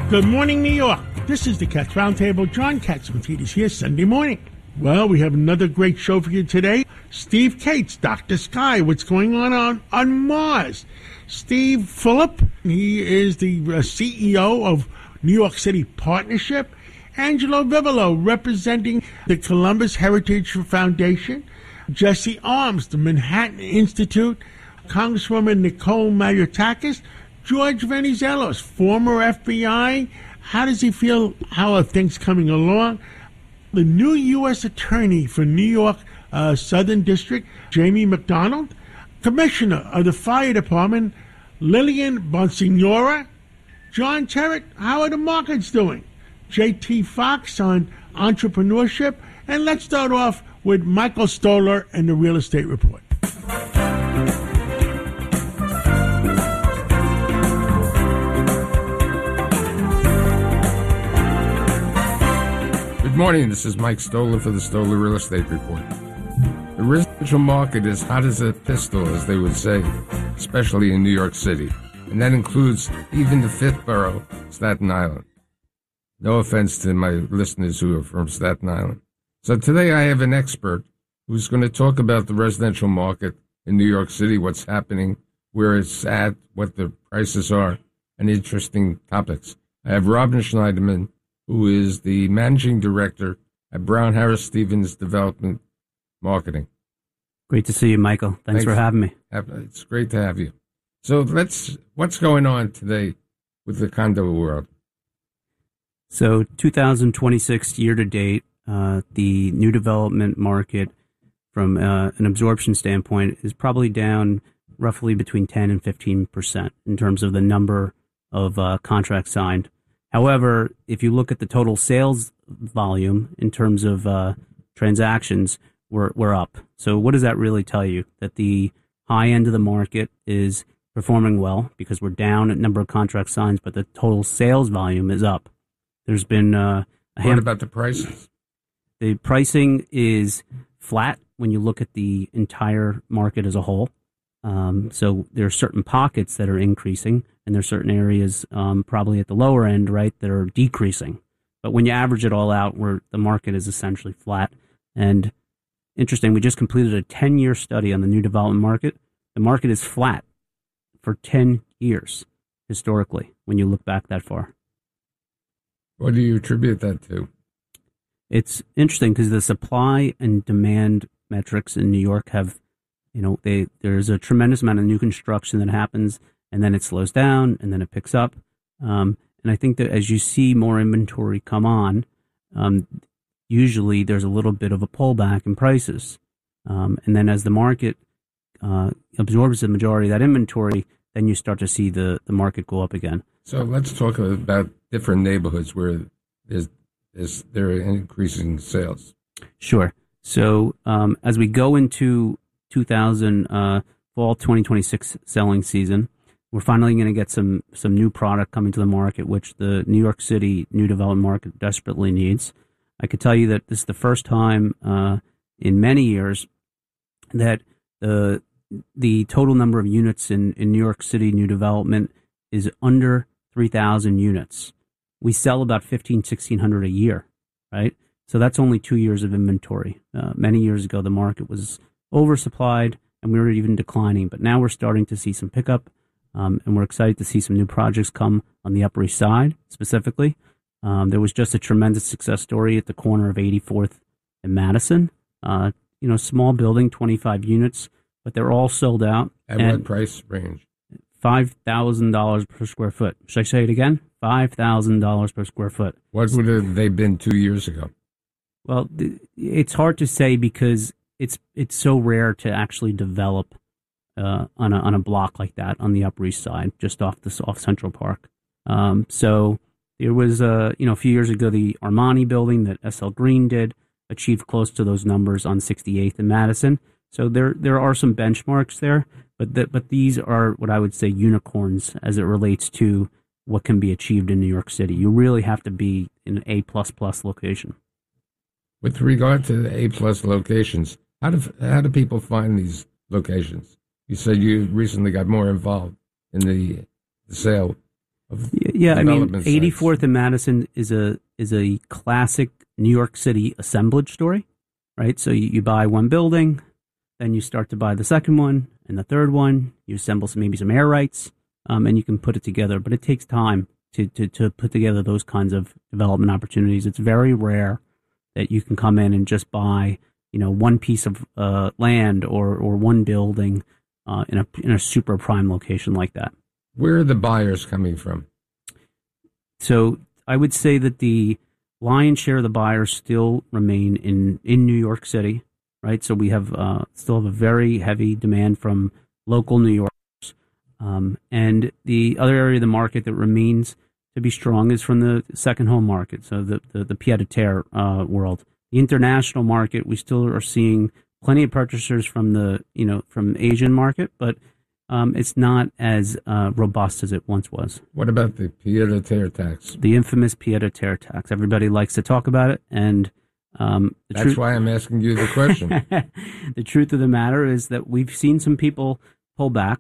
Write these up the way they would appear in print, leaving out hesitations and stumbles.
Good morning, New York. This is the Cats Roundtable. John Catsimatidis here Sunday morning. Well, we have another great show for you today. Steve Cates, Dr. Sky, what's going on Mars? Steve Phillip, he is the CEO of New York City Partnership. Angelo Vivolo, representing the Columbus Heritage Foundation. Jesse Arms, the Manhattan Institute. Congresswoman Nicole Maliotakis. George Venizelos, former FBI. How does he feel? How are things coming along? The new U.S. Attorney for New York Southern District, Jamie McDonald. Commissioner of the Fire Department, Lillian Bonsignora. John Terrett, how are the markets doing? J.T. Fox on entrepreneurship. And let's start off with Michael Stoller and the Real Estate Report. Good morning, this is Mike Stoller for the Stoller Real Estate Report. The residential market is hot as a pistol, as they would say, especially in New York City. And that includes even the fifth borough, Staten Island. No offense to my listeners who are from Staten Island. So today I have an expert who's going to talk about the residential market in New York City, what's happening, where it's at, what the prices are, and interesting topics. I have Robin Schneiderman, who is the managing director at Brown Harris Stevens Development Marketing. Great to see you, Michael. Thanks for having me. It's great to have you. So what's going on today with the condo world? So 2026 year to date, the new development market from an absorption standpoint is probably down roughly between 10 and 15% in terms of the number of contracts signed. However, if you look at the total sales volume in terms of transactions, we're up. So what does that really tell you? That the high end of the market is performing well because we're down at number of contract signs, but the total sales volume is up. There's been What about the prices? The pricing is flat when you look at the entire market as a whole. So there are certain pockets that are increasing, and there are certain areas probably at the lower end, right, that are decreasing. But when you average it all out, the market is essentially flat. And interesting, we just completed a 10-year study on the new development market. The market is flat for 10 years historically when you look back that far. What do you attribute that to? It's interesting because the supply and demand metrics in New York have, there's a tremendous amount of new construction that happens, and then it slows down, and then it picks up. And I think that as you see more inventory come on, usually there's a little bit of a pullback in prices. And then as the market absorbs the majority of that inventory, then you start to see the market go up again. So let's talk about different neighborhoods where there are increasing sales. Sure. So as we go into fall 2026 selling season, we're finally going to get some new product coming to the market, which the New York City new development market desperately needs. I could tell you that this is the first time in many years that the total number of units in New York City new development is under 3,000 units. We sell about 1,600 a year, right? So that's only 2 years of inventory. Many years ago, the market was oversupplied, and we were even declining. But now we're starting to see some pickup, and we're excited to see some new projects come on the Upper East Side specifically. There was just a tremendous success story at the corner of 84th and Madison. Small building, 25 units, but they're all sold out. At what price range? $5,000 per square foot. Should I say it again? $5,000 per square foot. What would have they been 2 years ago? Well, it's hard to say because it's so rare to actually develop on a block like that on the Upper East Side, just off Central Park. So there was a few years ago the Armani building that SL Green did achieved close to those numbers on 68th and Madison. So there are some benchmarks there, but these are what I would say unicorns as it relates to what can be achieved in New York City. You really have to be in an A++ location. With regard to the A+ locations, how do people find these locations? You said you recently got more involved in the sale. of Yeah, I mean, development sites. 84th and Madison is a classic New York City assemblage story, right? So you buy one building, then you start to buy the second one and the third one. You assemble maybe some air rights, and you can put it together. But it takes time to put together those kinds of development opportunities. It's very rare that you can come in and just buy, one piece of land or one building in a super prime location like that. Where are the buyers coming from? So I would say that the lion's share of the buyers still remain in New York City, right? So we have still have a very heavy demand from local New Yorkers. And the other area of the market that remains to be strong is from the second home market, so the pied-à-terre world. The international market, we still are seeing plenty of purchasers from from Asian market, but it's not as robust as it once was. What about the pied-à-terre tax? The infamous pied-à-terre tax. Everybody likes to talk about it, and that's why I'm asking you the question. The truth of the matter is that we've seen some people pull back.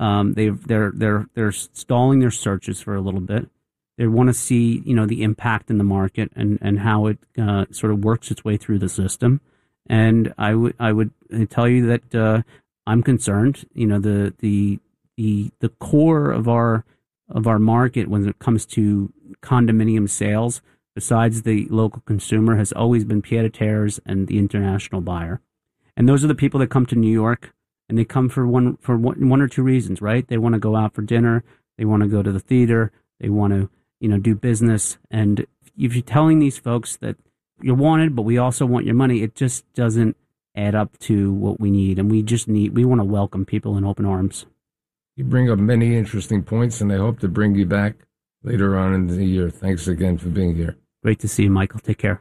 They're stalling their searches for a little bit. They want to see, the impact in the market and how it sort of works its way through the system. And I would tell you that I'm concerned. The core of our market when it comes to condominium sales, besides the local consumer, has always been pied-à-terres and the international buyer. And those are the people that come to New York, and they come for one or two reasons, right? They want to go out for dinner, they want to go to the theater, they want to do business. And if you're telling these folks that you're wanted, but we also want your money, it just doesn't add up to what we need. And we want to welcome people in open arms. You bring up many interesting points, and I hope to bring you back later on in the year. Thanks again for being here. Great to see you, Michael. Take care.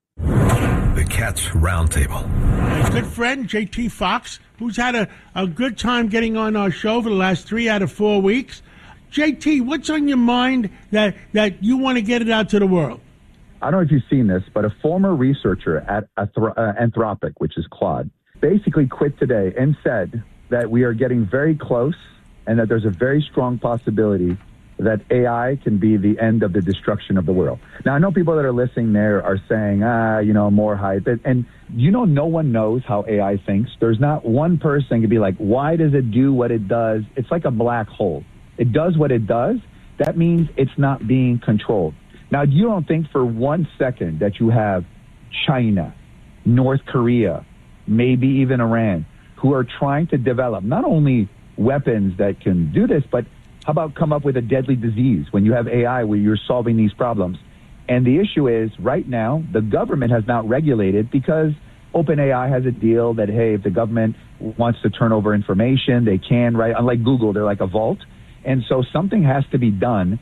The Cats Roundtable. My good friend, J.T. Fox, who's had a good time getting on our show for the last 3 out of 4 weeks. JT, what's on your mind that you want to get it out to the world? I don't know if you've seen this, but a former researcher at Anthropic, which is Claude, basically quit today and said that we are getting very close and that there's a very strong possibility that AI can be the end of the destruction of the world. Now, I know people that are listening there are saying, more hype. And no one knows how AI thinks. There's not one person can be like, why does it do what it does? It's like a black hole. It does what it does. That means it's not being controlled. Now, you don't think for 1 second that you have China, North Korea, maybe even Iran, who are trying to develop not only weapons that can do this, but how about come up with a deadly disease when you have AI where you're solving these problems? And the issue is right now, the government has not regulated because OpenAI has a deal that, hey, if the government wants to turn over information, they can, right? Unlike Google, they're like a vault. And so something has to be done.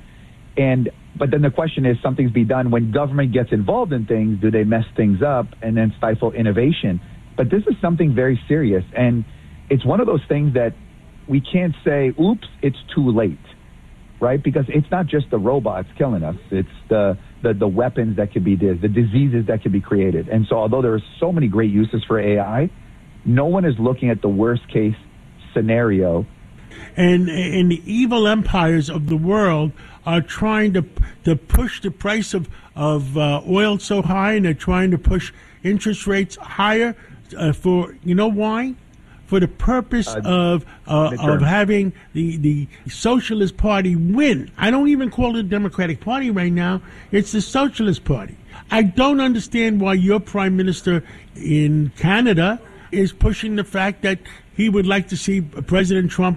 But then the question is, something's be done when government gets involved in things, do they mess things up and then stifle innovation? But this is something very serious. And it's one of those things that we can't say, oops, it's too late, right? Because it's not just the robots killing us. It's the weapons that could be the diseases that could be created. And so although there are so many great uses for AI, no one is looking at the worst case scenario. And the evil empires of the world are trying to push the price of oil so high, and they're trying to push interest rates higher for, why? For the purpose of having the Socialist Party win. I don't even call it the Democratic Party right now. It's the Socialist Party. I don't understand why your Prime Minister in Canada is pushing the fact that he would like to see President Trump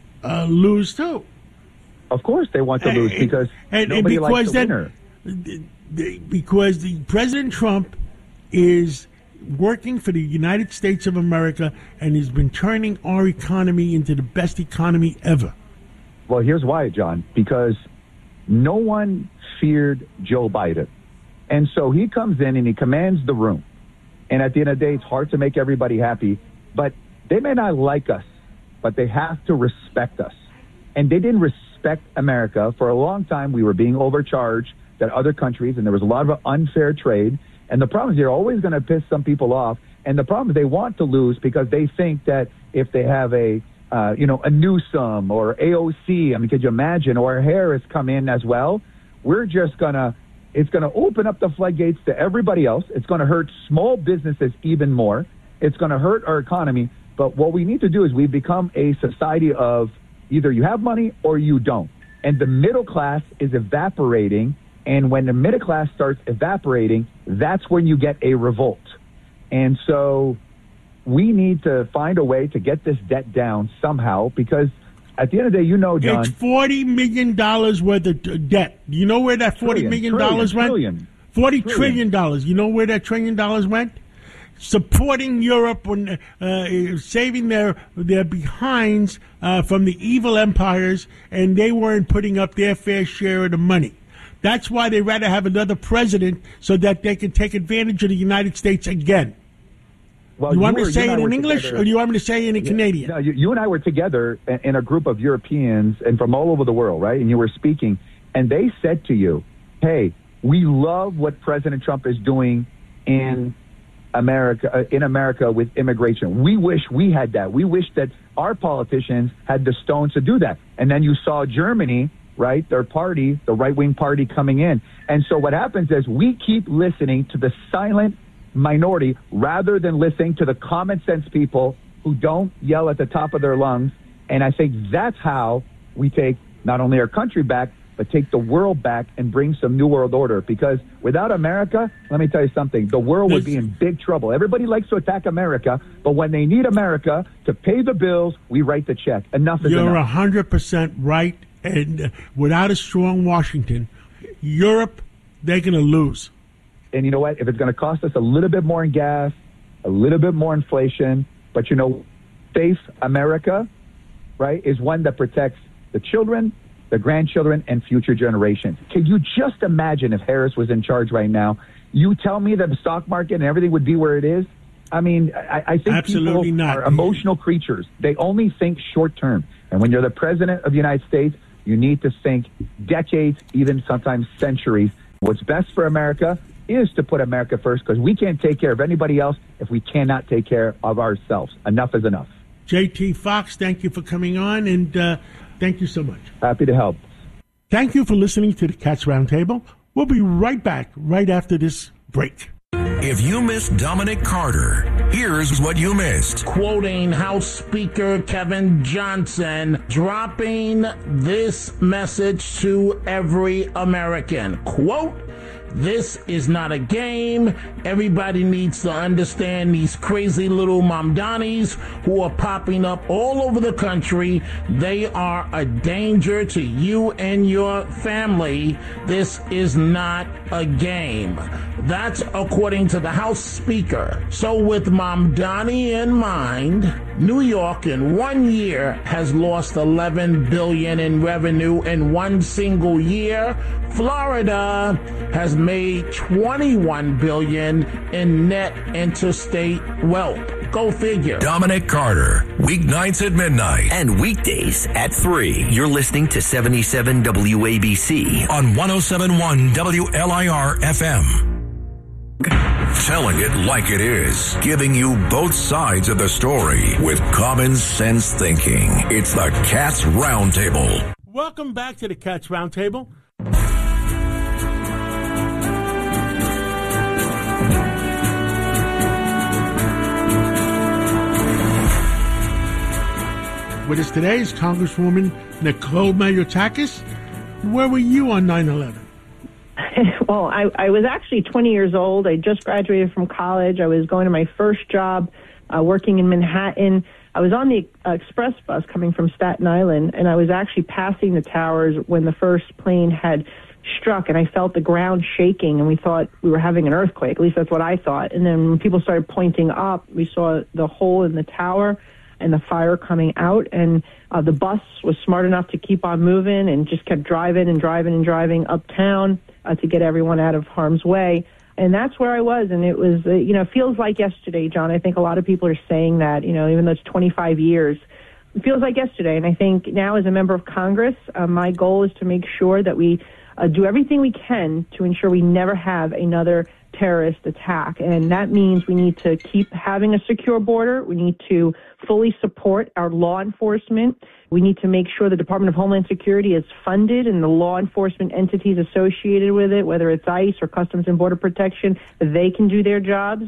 lose too. Of course they want to lose because nobody likes the winner. Because President Trump is working for the United States of America and has been turning our economy into the best economy ever. Well, here's why, John. Because no one feared Joe Biden. And so he comes in and he commands the room. And at the end of the day, it's hard to make everybody happy. But they may not like us, but they have to respect us. And they didn't respect America. For a long time, we were being overcharged than other countries, and there was a lot of unfair trade. And the problem is they're always going to piss some people off. And the problem is they want to lose because they think that if they have a a Newsom or AOC. I mean, could you imagine? Or Harris come in as well. We're just it's going to open up the floodgates to everybody else. It's going to hurt small businesses even more. It's going to hurt our economy. But what we need to do is we've become a society of either you have money or you don't. And the middle class is evaporating. And when the middle class starts evaporating, that's when you get a revolt. And so we need to find a way to get this debt down somehow, because at the end of the day, John, it's $40 million worth of debt. You know where that $40 million went? $40 trillion. You know where that $1 trillion went? Supporting Europe when saving their behinds from the evil empires, and they weren't putting up their fair share of the money. That's why they rather have another president so that they can take advantage of the United States again. Well, you want me to say it in English, or do you want me to say it in Canadian? No, you and I were together in a group of Europeans and from all over the world, right? And you were speaking, and they said to you, hey, we love what President Trump is doing in America with immigration. We wish we had that. We wish that our politicians had the stones to do that. And then you saw Germany, right, their party, the right-wing party coming in. And so what happens is we keep listening to the silent minority rather than listening to the common sense people who don't yell at the top of their lungs. And I think that's how we take not only our country back, but take the world back and bring some new world order. Because without America, let me tell you something, the world would be in big trouble. Everybody likes to attack America, but when they need America to pay the bills, we write the check. Enough is enough. You're 100% right. And without a strong Washington, Europe, they're going to lose. And you know what? If it's going to cost us a little bit more in gas, a little bit more inflation, but safe America, right, is one that protects the children, the grandchildren, and future generations. Can you just imagine if Harris was in charge right now? You tell me that the stock market and everything would be where it is? I mean, I think absolutely people are emotional creatures. They only think short term. And when you're the president of the United States, you need to think decades, even sometimes centuries. What's best for America is to put America first, because we can't take care of anybody else if we cannot take care of ourselves. Enough is enough. J.T. Fox, thank you for coming on, and thank you so much. Happy to help. Thank you for listening to the Cats Roundtable. We'll be right back right after this break. If you missed Dominic Carter, here's what you missed. Quoting House Speaker Kevin Johnson, dropping this message to every American. Quote, "This is not a game. Everybody needs to understand these crazy little Mamdanis who are popping up all over the country. They are a danger to you and your family. This is not a game." That's according to the House Speaker. So with Mamdani in mind, New York in 1 year has lost $11 billion in revenue in one single year. Florida has made $21 billion in net interstate wealth. Go figure. Dominic Carter, weeknights at midnight. And weekdays at 3. You're listening to 77 WABC. On 107.1 WLIR FM. Telling it like it is. Giving you both sides of the story with common sense thinking. It's the Cats Roundtable. Welcome back to the Cats Roundtable. With us today is Congresswoman Nicole Malliotakis. Where were you on 9/11? Well, I was actually 20 years old. I just graduated from college. I was going to my first job working in Manhattan. I was on the express bus coming from Staten Island, and I was actually passing the towers when the first plane had struck, and I felt the ground shaking, and we thought we were having an earthquake. At least that's what I thought. And then when people started pointing up, we saw the hole in the tower and the fire coming out, and the bus was smart enough to keep on moving and just kept driving uptown to get everyone out of harm's way. And that's where I was, and it was, it feels like yesterday, John. I think a lot of people are saying that, even though it's 25 years. It feels like yesterday, and I think now as a member of Congress, my goal is to make sure that we do everything we can to ensure we never have another terrorist attack. And that means we need to keep having a secure border. We need to fully support our law enforcement. We need to make sure the Department of Homeland Security is funded and the law enforcement entities associated with it, whether it's ICE or Customs and Border Protection, they can do their jobs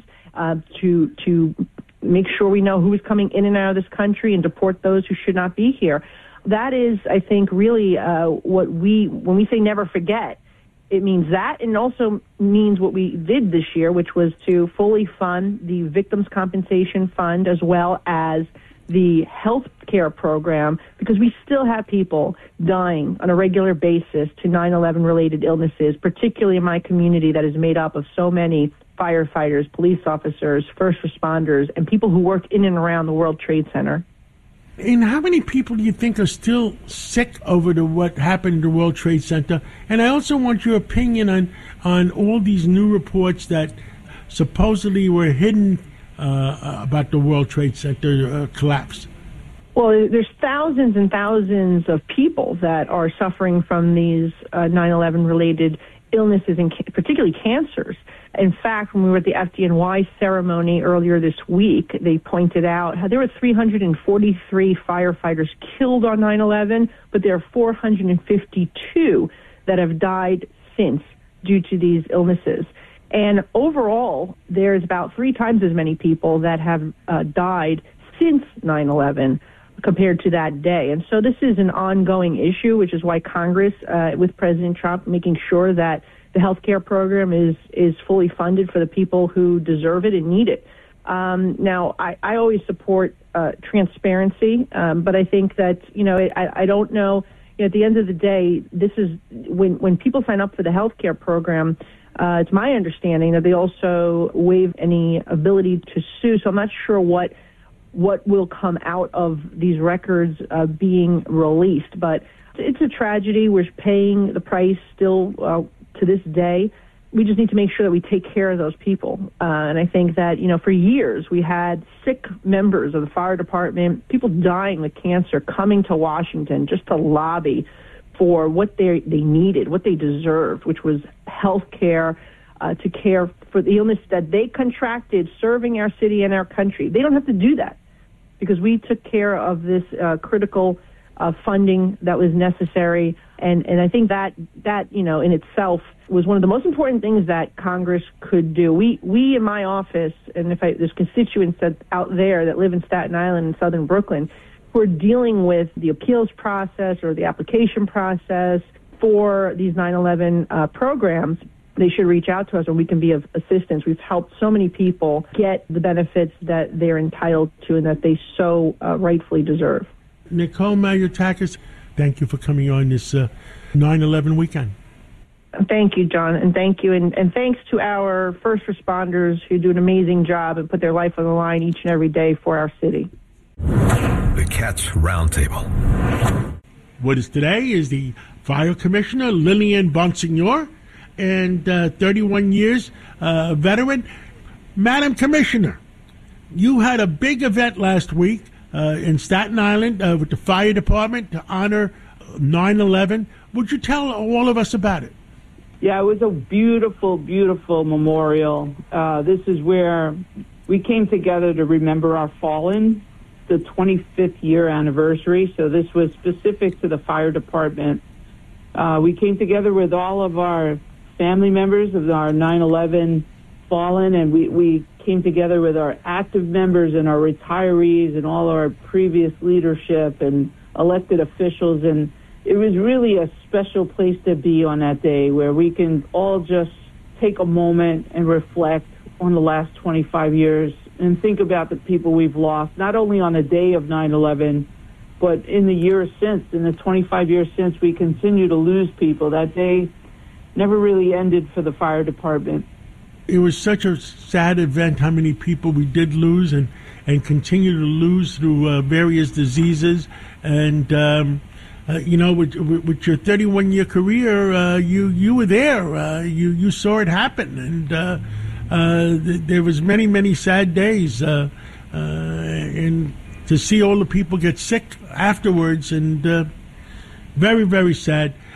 to make sure we know who is coming in and out of this country and deport those who should not be here. That is, I think, really when we say never forget, it means that, and also means what we did this year, which was to fully fund the Victims' Compensation Fund as well as the health care program, because we still have people dying on a regular basis to 9/11 related illnesses, particularly in my community that is made up of so many firefighters, police officers, first responders, and people who work in and around the World Trade Center. And how many people do you think are still sick over what happened in the World Trade Center? And I also want your opinion on all these new reports that supposedly were hidden about the World Trade Center collapse. Well, there's thousands and thousands of people that are suffering from these 9/11 related illnesses, and particularly cancers. In fact, when we were at the FDNY ceremony earlier this week, they pointed out how there were 343 firefighters killed on 9/11, but there are 452 that have died since due to these illnesses. And overall, there's about 3 times as many people that have died since 9/11 compared to that day. And so this is an ongoing issue, which is why Congress, with President Trump, making sure that the health care program is fully funded for the people who deserve it and need it. Now, I always support transparency, but I think that, I don't know, at the end of the day, this is when people sign up for the health care program, it's my understanding that they also waive any ability to sue. So I'm not sure what will come out of these records being released. But it's a tragedy. We're paying the price still to this day. We just need to make sure that we take care of those people. And I think that, for years we had sick members of the fire department, people dying with cancer, coming to Washington just to lobby for what they needed, what they deserved, which was health care, to care for the illness that they contracted serving our city and our country. They don't have to do that because we took care of this critical funding that was necessary. And I think that in itself was one of the most important things that Congress could do. We in my office, and there's constituents out there that live in Staten Island and southern Brooklyn, who are dealing with the appeals process or the application process for these 9/11 programs, they should reach out to us and we can be of assistance. We've helped so many people get the benefits that they're entitled to and that they so rightfully deserve. Nicole Maliotakis, thank you for coming on this 9/11 weekend. Thank you, John, and thank you. And thanks to our first responders who do an amazing job and put their life on the line each and every day for our city. The Cats Roundtable. With us today is the Fire Commissioner, Lillian Bonsignor, and 31 years veteran. Madam Commissioner, you had a big event last week in Staten Island with the fire department to honor 9/11. Would you tell all of us about it? Yeah, it was a beautiful, beautiful memorial. This is where we came together to remember our fallen, the 25th year anniversary. So this was specific to the fire department. We came together with all of our family members of our 9/11 fallen, and we came together with our active members and our retirees and all our previous leadership and elected officials. And it was really a special place to be on that day where we can all just take a moment and reflect on the last 25 years and think about the people we've lost, not only on the day of 9/11, but in the years since, in the 25 years since, we continue to lose people. That day never really ended for the fire department. It was such a sad event how many people we did lose and continue to lose through various diseases. And, with your 31-year career, you were there. You saw it happen. And there was many, many sad days. And to see all the people get sick afterwards, and very, very sad.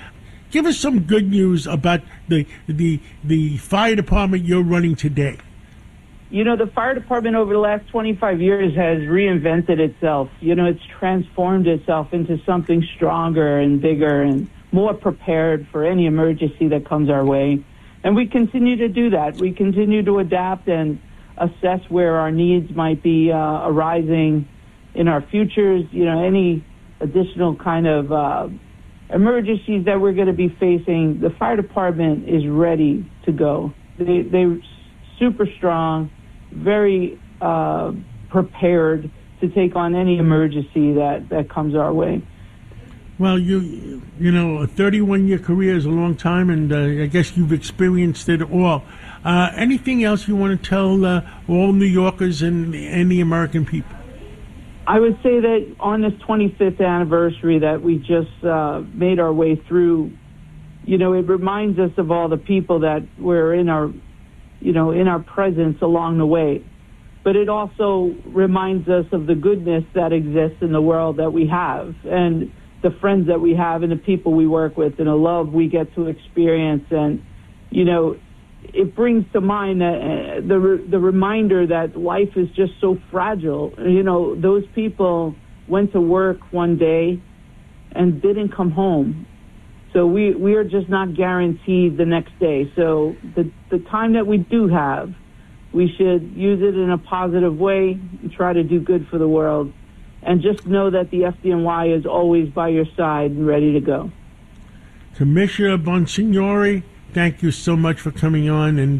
give us some good news about the fire department you're running today. You know, the fire department over the last 25 years has reinvented itself. You know, it's transformed itself into something stronger and bigger and more prepared for any emergency that comes our way. And we continue to do that. We continue to adapt and assess where our needs might be arising in our futures, you know, any additional kind of emergencies that we're going to be facing. The fire department is ready to go. They're super strong, very prepared to take on any emergency that comes our way. Well, you know, a 31-year career is a long time, and I guess you've experienced it all. Anything else you want to tell all New Yorkers and the American people? I would say that on this 25th anniversary that we just made our way through, you know, it reminds us of all the people that were in our presence along the way. But it also reminds us of the goodness that exists in the world that we have, and the friends that we have, and the people we work with, and the love we get to experience. And, you know, it brings to mind that the reminder that life is just so fragile. You know, those people went to work one day and didn't come home. So we are just not guaranteed the next day. So the time that we do have, we should use it in a positive way and try to do good for the world. And just know that the FDNY is always by your side and ready to go. Commissioner Bonsignore, thank you so much for coming on. And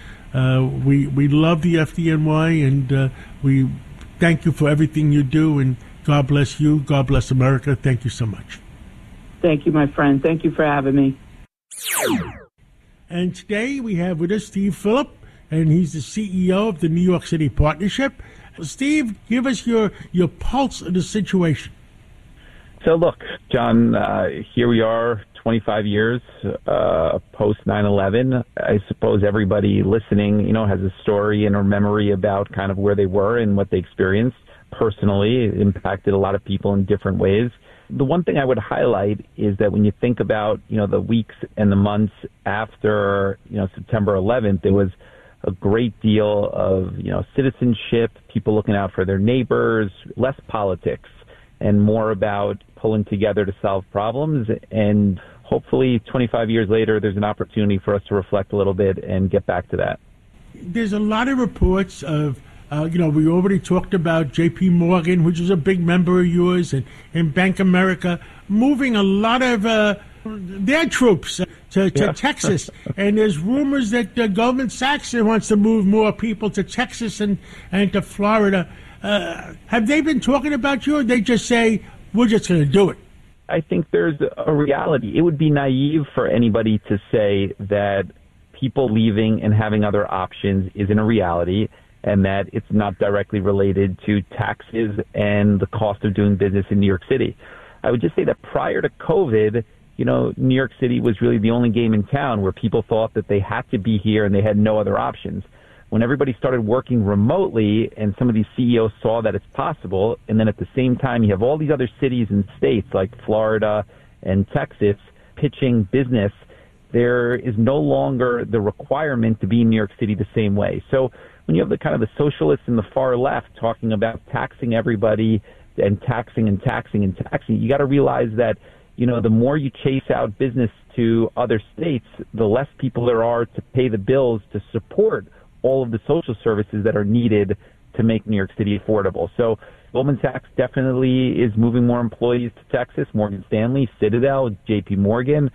we love the FDNY, and we thank you for everything you do. And God bless you. God bless America. Thank you so much. Thank you, my friend. Thank you for having me. And today we have with us Steve Phillip, and he's the CEO of the New York City Partnership. Steve, give us your pulse of the situation. So look, John, here we are 25 years post 9/11. I suppose everybody listening, you know, has a story and a memory about kind of where they were and what they experienced. Personally, it impacted a lot of people in different ways. The one thing I would highlight is that when you think about, you know, the weeks and the months after, you know, September 11th, there was a great deal of, you know, citizenship, people looking out for their neighbors, less politics, and more about pulling together to solve problems. And hopefully 25 years later, there's an opportunity for us to reflect a little bit and get back to that. There's a lot of reports of, you know, we already talked about J.P. Morgan, which is a big member of yours, and Bank America, moving a lot of their troops to Texas. And there's rumors that Goldman Sachs wants to move more people to Texas and to Florida. Have they been talking about you, or they just say, we're just going to do it? I think there's a reality. It would be naive for anybody to say that people leaving and having other options isn't a reality, and that it's not directly related to taxes and the cost of doing business in New York City. I would just say that prior to COVID, you know, New York City was really the only game in town where people thought that they had to be here and they had no other options. When everybody started working remotely and some of these CEOs saw that it's possible, and then at the same time you have all these other cities and states like Florida and Texas pitching business, there is no longer the requirement to be in New York City the same way. So when you have the kind of the socialists in the far left talking about taxing everybody and taxing, you got to realize that, you know, the more you chase out business to other states, the less people there are to pay the bills to support all of the social services that are needed to make New York City affordable. So Goldman Sachs definitely is moving more employees to Texas, Morgan Stanley, Citadel, J.P. Morgan,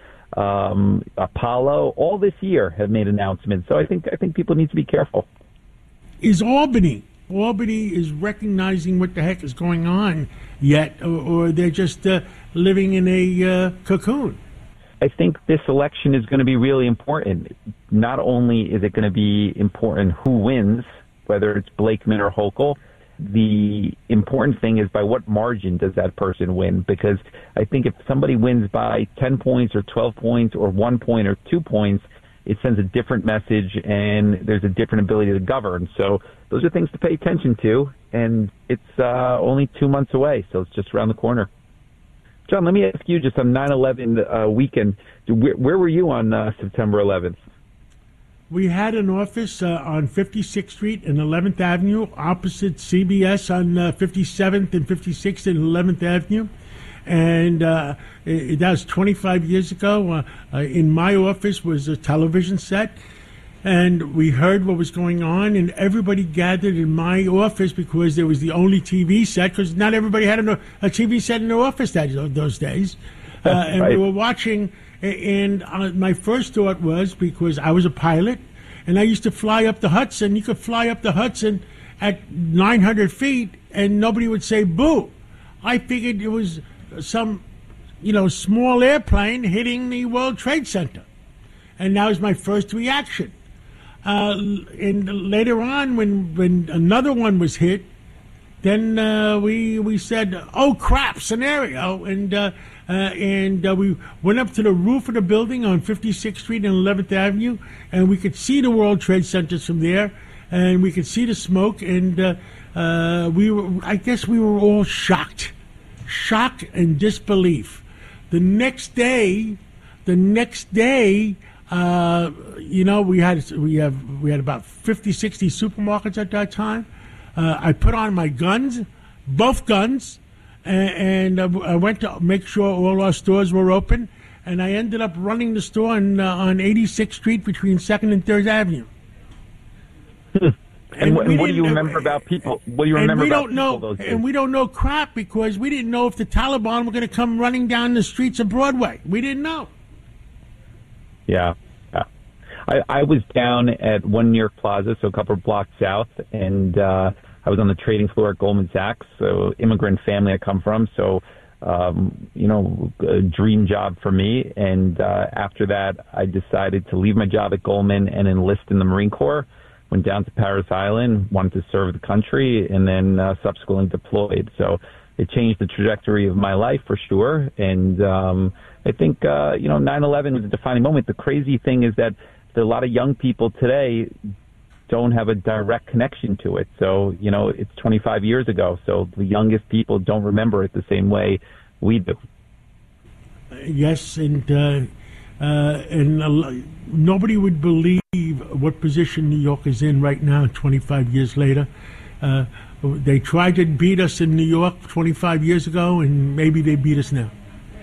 Apollo, all this year have made announcements. So I think people need to be careful. Is Albany is recognizing what the heck is going on yet, or they're just living in a cocoon? I think this election is going to be really important. Not only is it going to be important who wins, whether it's Blakeman or Hochul, the important thing is by what margin does that person win? Because I think if somebody wins by 10 points or 12 points or 1 point or 2 points, it sends a different message and there's a different ability to govern. So those are things to pay attention to, and it's only 2 months away, so it's just around the corner. John, let me ask you, just on 9/11 weekend, where were you on September 11th? We had an office on 56th Street and 11th Avenue, opposite CBS on 57th and 56th and 11th Avenue. And that was 25 years ago. In my office was a television set, and we heard what was going on, and everybody gathered in my office because there was the only TV set, because not everybody had a TV set in their office those days. And Right. we were watching, and my first thought was, because I was a pilot, and I used to fly up the Hudson. You could fly up the Hudson at 900 feet, and nobody would say boo. I figured it was some, small airplane hitting the World Trade Center. And that was my first reaction. And later on, when another one was hit, then we said, "Oh crap!" scenario, and we went up to the roof of the building on 56th Street and 11th Avenue, and we could see the World Trade Centers from there, and we could see the smoke, and I guess we were all shocked and disbelief. The next day, we had about 50, 60 supermarkets at that time. I put on my guns, both guns, and I went to make sure all our stores were open, and I ended up running the store on 86th Street between 2nd and 3rd Avenue. And what do you remember about people? What do you remember about people those days? And we don't know crap because we didn't know if the Taliban were going to come running down the streets of Broadway. We didn't know. Yeah. I was down at One New York Plaza, so a couple of blocks south, and I was on the trading floor at Goldman Sachs, so immigrant family I come from, so, a dream job for me. And after that, I decided to leave my job at Goldman and enlist in the Marine Corps. Went down to Parris Island, wanted to serve the country, and then subsequently deployed. So it changed the trajectory of my life for sure. And I think, 9/11 was a defining moment. The crazy thing is that a lot of young people today don't have a direct connection to it. So, it's 25 years ago. So the youngest people don't remember it the same way we do. Yes, and nobody would believe what position New York is in right now, 25 years later. They tried to beat us in New York 25 years ago, and maybe they beat us now.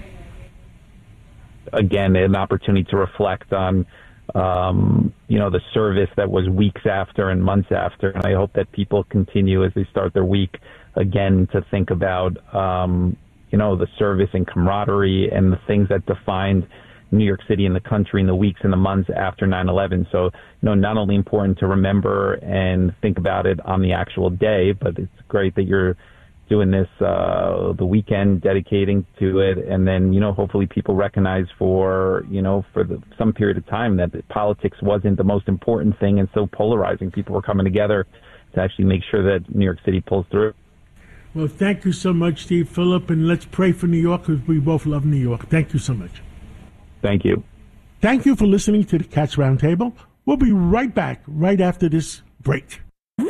Again, an opportunity to reflect on, the service that was weeks after and months after. And I hope that people continue as they start their week again to think about, the service and camaraderie and the things that defined New York City and the country in the weeks and the months after 9/11. So, not only important to remember and think about it on the actual day, but it's great that you're doing this the weekend, dedicating to it, and then, hopefully people recognize for some period of time that politics wasn't the most important thing and so polarizing. People were coming together to actually make sure that New York City pulls through. Well, thank you so much, Steve Phillip, and let's pray for New York because we both love New York. Thank you so much. Thank you. Thank you for listening to the Cats Roundtable. We'll be right back right after this break.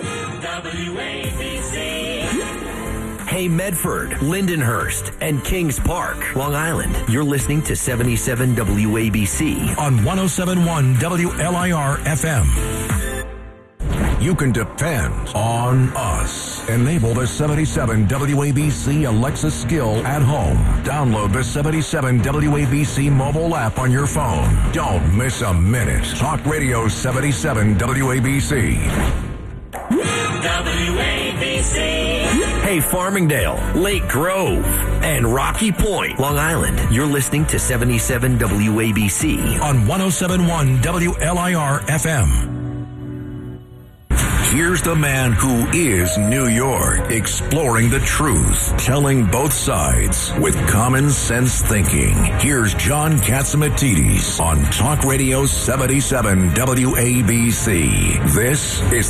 Hey, Medford, Lindenhurst, and Kings Park, Long Island. You're listening to 77 WABC on 107.1 WLIR FM. You can depend on us. Enable the 77 WABC Alexa skill at home. Download the 77 WABC mobile app on your phone. Don't miss a minute. Talk Radio 77 WABC. WABC. Hey, Farmingdale, Lake Grove, and Rocky Point, Long Island. You're listening to 77 WABC on 107.1 WLIR FM. Here's the man who is New York, exploring the truth, telling both sides with common sense thinking. Here's John Catsimatidis on Talk Radio 77 WABC. This is